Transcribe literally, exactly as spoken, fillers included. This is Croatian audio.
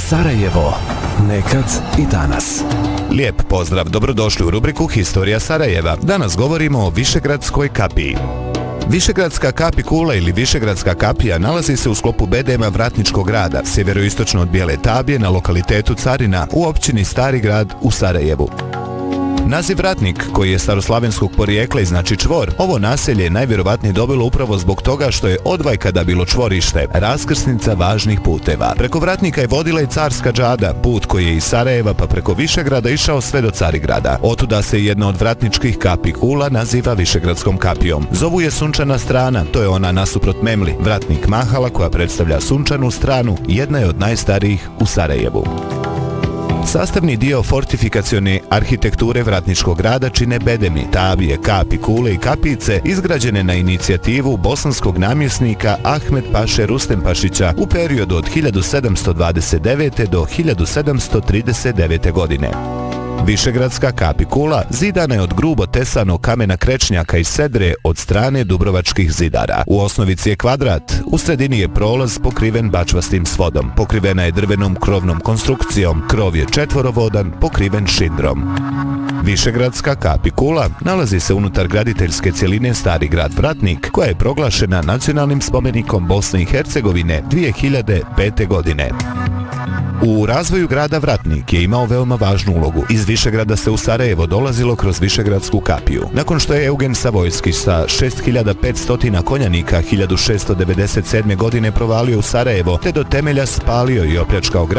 Sarajevo. Nekad i danas. Lijep pozdrav, dobrodošli u rubriku Historija Sarajeva. Danas govorimo o Višegradskoj kapiji. Višegradska kapi kula ili Višegradska kapija nalazi se u sklopu bedema Vratničkog grada, sjeveroistočno od Bijele Tabije na lokalitetu Carina u općini Stari grad u Sarajevu. Naziv Vratnik, koji je staroslavenskog porijekla i znači čvor, ovo naselje je najvjerovatnije dobilo upravo zbog toga što je odvajkada bilo čvorište, raskrsnica važnih puteva. Preko Vratnika je vodila i carska džada, put koji je iz Sarajeva pa preko Višegrada išao sve do Carigrada. Otuda se jedna od vratničkih kapi kula naziva Višegradskom kapijom. Zovu je sunčana strana, to je ona nasuprot Memli. Vratnik Mahala, koja predstavlja sunčanu stranu, jedna je od najstarijih u Sarajevu. Sastavni dio fortifikacione arhitekture Vratničkog grada čine bedemi, tabije, kapi, kule i kapice izgrađene na inicijativu bosanskog namjesnika Ahmed Paše Rustempašića u periodu od hiljadu sedamsto dvadeset devete. do hiljadu sedamsto trideset devete. godine. Višegradska kapi kula zidana je od grubo tesanog kamena krečnjaka i sedre od strane dubrovačkih zidara. U osnovici je kvadrat, u sredini je prolaz pokriven bačvastim svodom. Pokrivena je drvenom krovnom konstrukcijom, krov je četvorovodan, pokriven šindrom. Višegradska kapi kula nalazi se unutar graditeljske cjeline Stari grad Vratnik, koja je proglašena nacionalnim spomenikom Bosne i Hercegovine dvije hiljade pete. godine. U razvoju grada Vratnik je imao veoma važnu ulogu. Iz Višegrada se u Sarajevo dolazilo kroz Višegradsku kapiju. Nakon što je Eugen Savojski sa šest hiljada petsto konjanika hiljadu šesto devedeset sedme. godine provalio u Sarajevo te do temelja spalio i opljačkao grad,